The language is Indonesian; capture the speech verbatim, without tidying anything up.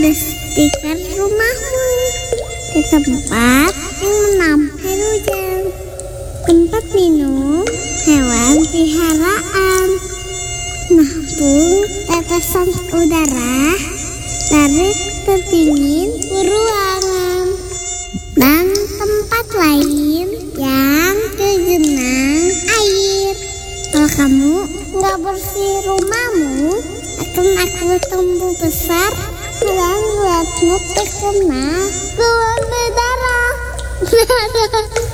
Bersihkan rumahmu di tempat yang menampung hujan, tempat minum hewan peliharaan, nampung tetesan udara dari pendingin ruangan, dan tempat lain yang tergenang air. Kalau kamu nggak bersih rumahmu, akan aku tumbuh besar dan buatmu terkena keluar darah.